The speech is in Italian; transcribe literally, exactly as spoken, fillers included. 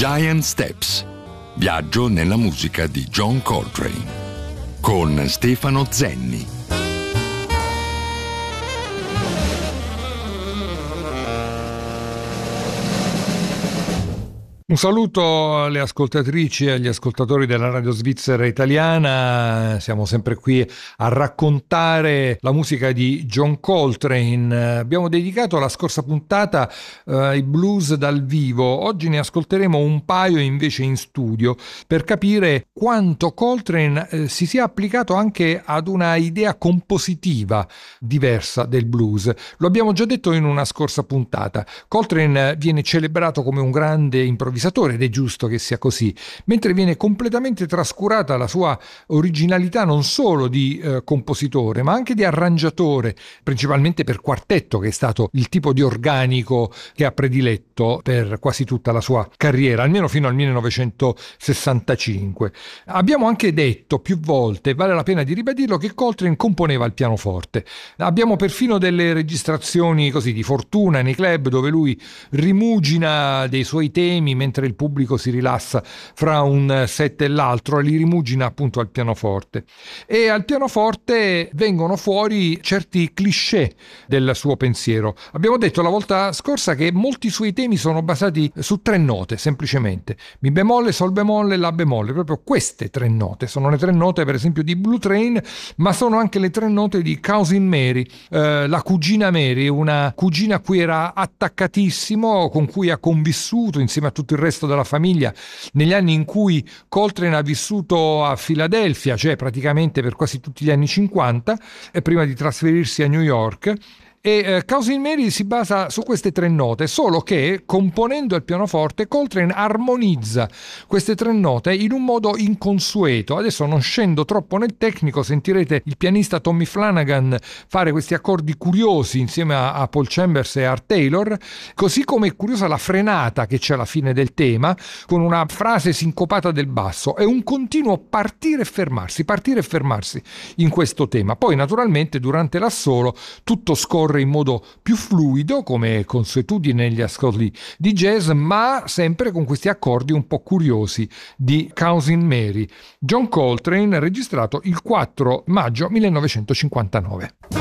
Giant Steps. Viaggio nella musica di John Coltrane con Stefano Zenni. Un saluto alle ascoltatrici e agli ascoltatori della Radio Svizzera Italiana. Siamo sempre qui a raccontare la musica di John Coltrane. Abbiamo dedicato la scorsa puntata eh, ai blues dal vivo. Oggi ne ascolteremo un paio invece in studio per capire quanto Coltrane eh, si sia applicato anche ad una idea compositiva diversa del blues. Lo abbiamo già detto in una scorsa puntata. Coltrane viene celebrato come un grande improvvisatore ed è giusto che sia così, mentre viene completamente trascurata la sua originalità non solo di eh, compositore ma anche di arrangiatore, principalmente per quartetto, che è stato il tipo di organico che ha prediletto per quasi tutta la sua carriera, almeno fino al millenovecentosessantacinque. Abbiamo anche detto più volte, vale la pena di ribadirlo, che Coltrane componeva al pianoforte. Abbiamo perfino delle registrazioni così di fortuna nei club dove lui rimugina dei suoi temi mentre il pubblico si rilassa fra un set e l'altro e li rimugina appunto al pianoforte. E al pianoforte vengono fuori certi cliché del suo pensiero. Abbiamo detto la volta scorsa che molti suoi temi sono basati su tre note, semplicemente: mi bemolle, sol bemolle, la bemolle. Proprio queste tre note sono le tre note per esempio di Blue Train, ma sono anche le tre note di Cousin Mary, eh, la cugina Mary, una cugina a cui era attaccatissimo, con cui ha convissuto insieme a tutto il resto della famiglia negli anni in cui Coltrane ha vissuto a Filadelfia, cioè praticamente per quasi tutti gli anni cinquanta, e prima di trasferirsi a New York. E eh, Cousin Mary si basa su queste tre note, solo che componendo il pianoforte Coltrane armonizza queste tre note in un modo inconsueto. Adesso non scendo troppo nel tecnico, sentirete il pianista Tommy Flanagan fare questi accordi curiosi insieme a, a Paul Chambers e Art Taylor, così come è curiosa la frenata che c'è alla fine del tema con una frase sincopata del basso e un continuo partire e fermarsi, partire e fermarsi in questo tema. Poi naturalmente durante l'assolo tutto scorre in modo più fluido, come consuetudine negli ascolti di jazz, ma sempre con questi accordi un po' curiosi di Cousin Mary. John Coltrane, registrato il quattro maggio millenovecentocinquantanove.